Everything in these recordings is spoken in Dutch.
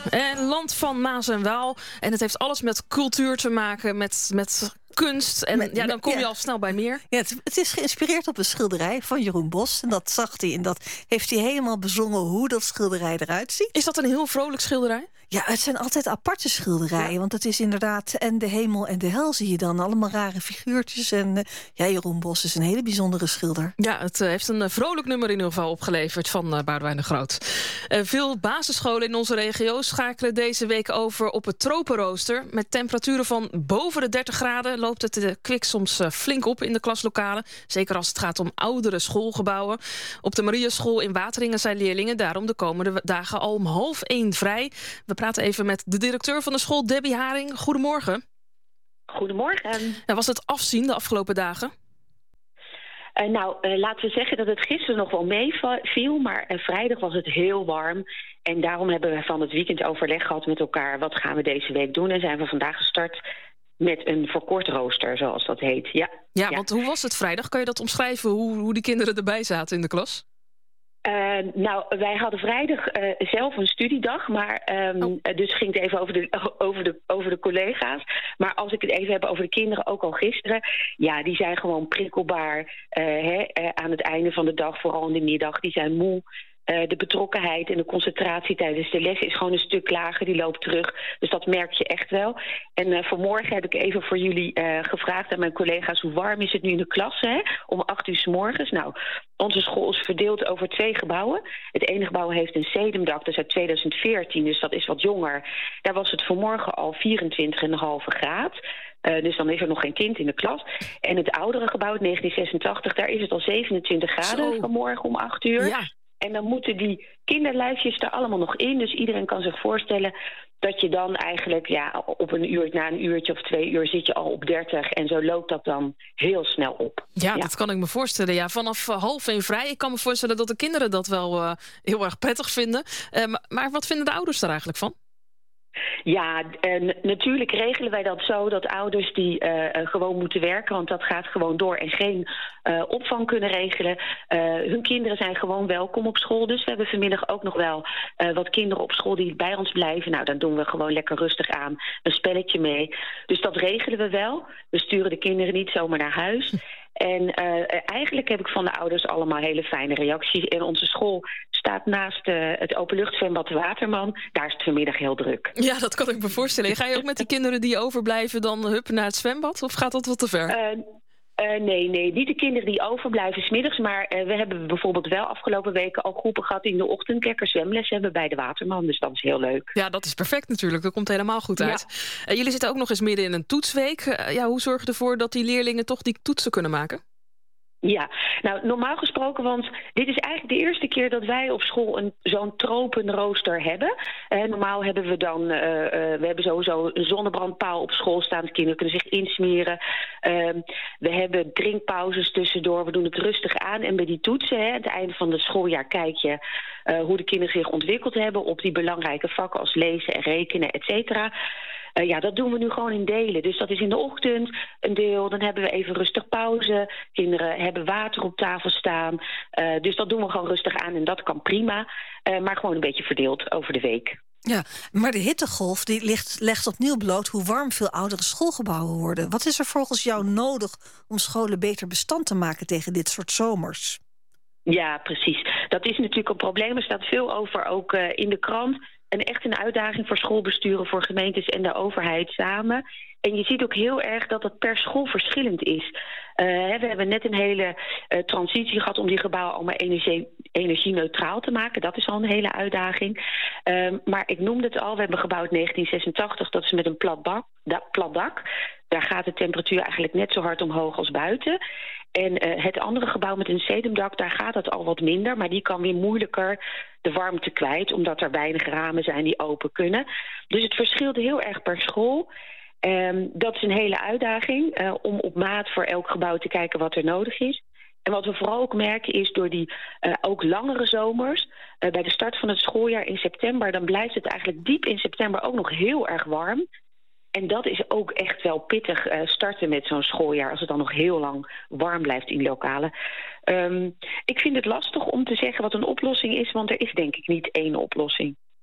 Land van Maas en Waal. En het heeft alles met cultuur te maken, met kunst. En dan kom je al snel bij meer. Ja, het is geïnspireerd op een schilderij van Jeroen Bos. En dat zag hij en dat heeft hij helemaal bezongen hoe dat schilderij eruit ziet. Is dat een heel vrolijk schilderij? Ja, het zijn altijd aparte schilderijen. Ja. Want het is inderdaad en de hemel en de hel zie je dan. Allemaal rare figuurtjes. En Jeroen Bos is een hele bijzondere schilder. Ja, het heeft een vrolijk nummer in ieder geval opgeleverd van Boudewijn de Groot. Veel basisscholen in onze regio schakelen deze week over op het tropenrooster. Met temperaturen van boven de 30 graden loopt het de kwik soms flink op in de klaslokalen. Zeker als het gaat om oudere schoolgebouwen. Op de Mariaschool in Wateringen zijn leerlingen daarom de komende dagen al om 12:30 vrij. We praten even met de directeur van de school, Debbie Haring. Goedemorgen. Goedemorgen. Was het afzien de afgelopen dagen? Laten we zeggen dat het gisteren nog wel meeviel, maar vrijdag was het heel warm. En daarom hebben we van het weekend overleg gehad met elkaar. Wat gaan we deze week doen? En zijn we vandaag gestart met een verkort rooster, zoals dat heet. Ja, want hoe was het vrijdag? Kan je dat omschrijven, hoe die kinderen erbij zaten in de klas? Wij hadden vrijdag zelf een studiedag, maar dus ging het even over de collega's. Maar als ik het even heb over de kinderen, ook al gisteren, ja, die zijn gewoon prikkelbaar aan het einde van de dag, vooral in de middag. Die zijn moe. De betrokkenheid en de concentratie tijdens de les is gewoon een stuk lager. Die loopt terug. Dus dat merk je echt wel. En vanmorgen heb ik even voor jullie gevraagd aan mijn collega's, hoe warm is het nu in de klas, om 8:00 's morgens? Nou, onze school is verdeeld over 2 gebouwen. Het ene gebouw heeft een sedumdak, dat is uit 2014, dus dat is wat jonger. Daar was het vanmorgen al 24,5 graden. Dus dan is er nog geen kind in de klas. En het oudere gebouw, het 1986, daar is het al 27 graden vanmorgen om 8:00. Ja. En dan moeten die kinderlijfjes er allemaal nog in. Dus iedereen kan zich voorstellen dat je dan eigenlijk op na een uurtje of 2 uur zit je al op 30. En zo loopt dat dan heel snel op. Ja, dat kan ik me voorstellen. Ja, vanaf 12:30 vrij. Ik kan me voorstellen dat de kinderen dat wel heel erg prettig vinden. Maar wat vinden de ouders daar eigenlijk van? Ja, natuurlijk regelen wij dat zo dat ouders die gewoon moeten werken, want dat gaat gewoon door en geen opvang kunnen regelen. Hun kinderen zijn gewoon welkom op school. Dus we hebben vanmiddag ook nog wel wat kinderen op school die bij ons blijven. Nou, dan doen we gewoon lekker rustig aan een spelletje mee. Dus dat regelen we wel. We sturen de kinderen niet zomaar naar huis. En eigenlijk heb ik van de ouders allemaal hele fijne reacties. En onze school staat naast het openluchtzwembad de Waterman. Daar is het vanmiddag heel druk. Ja, dat kan ik me voorstellen. Ga je ook met die kinderen die overblijven dan huppen naar het zwembad? Of gaat dat wat te ver? Nee, niet de kinderen die overblijven 's middags. Maar we hebben bijvoorbeeld wel afgelopen weken al groepen gehad in de ochtend lekker zwemles hebben bij de Waterman. Dus dat is heel leuk. Ja, dat is perfect natuurlijk. Dat komt helemaal goed uit. Ja. Jullie zitten ook nog eens midden in een toetsweek. Hoe zorg je ervoor dat die leerlingen toch die toetsen kunnen maken? Ja, nou normaal gesproken, want dit is eigenlijk de eerste keer dat wij op school zo'n tropenrooster hebben. Normaal hebben we dan, we hebben sowieso een zonnebrandpaal op school staan. De kinderen kunnen zich insmeren. We hebben drinkpauzes tussendoor. We doen het rustig aan. En bij die toetsen, aan het einde van het schooljaar kijk je hoe de kinderen zich ontwikkeld hebben op die belangrijke vakken als lezen en rekenen, et cetera. Dat doen we nu gewoon in delen. Dus dat is in de ochtend een deel. Dan hebben we even rustig pauze. Kinderen hebben water op tafel staan. Dus dat doen we gewoon rustig aan en dat kan prima. Maar gewoon een beetje verdeeld over de week. Ja, maar de hittegolf die legt opnieuw bloot hoe warm veel oudere schoolgebouwen worden. Wat is er volgens jou nodig om scholen beter bestand te maken tegen dit soort zomers? Ja, precies. Dat is natuurlijk een probleem. Er staat veel over, ook in de krant. En echt een uitdaging voor schoolbesturen, voor gemeentes en de overheid samen. En je ziet ook heel erg dat het per school verschillend is. We hebben net een hele transitie gehad om die gebouwen allemaal energie-neutraal te maken. Dat is al een hele uitdaging. Maar ik noemde het al, we hebben gebouwd 1986, dat is met een plat dak. Daar gaat de temperatuur eigenlijk net zo hard omhoog als buiten. En het andere gebouw met een sedumdak, daar gaat het al wat minder. Maar die kan weer moeilijker de warmte kwijt, omdat er weinig ramen zijn die open kunnen. Dus het verschilt heel erg per school. Dat is een hele uitdaging om op maat voor elk gebouw te kijken wat er nodig is. En wat we vooral ook merken is door die ook langere zomers, bij de start van het schooljaar in september, dan blijft het eigenlijk diep in september ook nog heel erg warm. En dat is ook echt wel pittig starten met zo'n schooljaar, als het dan nog heel lang warm blijft in lokalen. Ik vind het lastig om te zeggen wat een oplossing is, want er is denk ik niet één oplossing.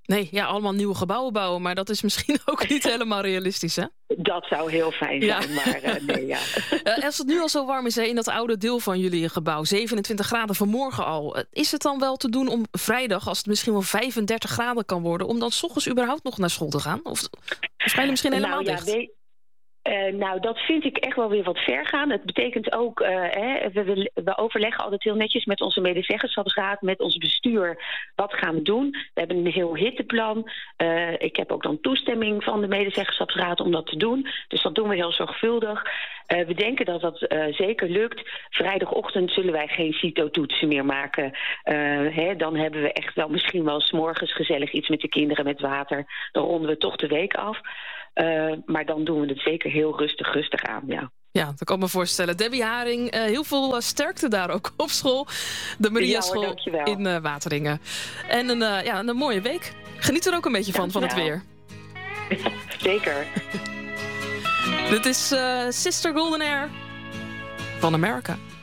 Nee, ja, allemaal nieuwe gebouwen bouwen. Maar dat is misschien ook niet helemaal realistisch, hè? Dat zou heel fijn zijn, maar nee, ja. Als het nu al zo warm is in dat oude deel van jullie gebouw, 27 graden vanmorgen al. Is het dan wel te doen om vrijdag, als het misschien wel 35 graden kan worden, om dan 's ochtends überhaupt nog naar school te gaan? Of ga je misschien helemaal dicht? Nou, dat vind ik echt wel weer wat ver gaan. Het betekent ook, we overleggen altijd heel netjes met onze medezeggenschapsraad, met ons bestuur. Wat gaan we doen? We hebben een heel hitteplan. Ik heb ook dan toestemming van de medezeggenschapsraad om dat te doen. Dus dat doen we heel zorgvuldig. We denken dat dat zeker lukt. Vrijdagochtend zullen wij geen CITO-toetsen meer maken. Dan hebben we echt wel misschien wel 's morgens gezellig iets met de kinderen met water. Dan ronden we toch de week af. Maar dan doen we het zeker heel rustig aan, ja. Ja, dat kan ik me voorstellen. Debbie Haring, heel veel sterkte daar ook op school. De Maria School in Wateringen. En een mooie week. Geniet er ook een beetje van het weer. Zeker. Dit is Sister Golden Air van America.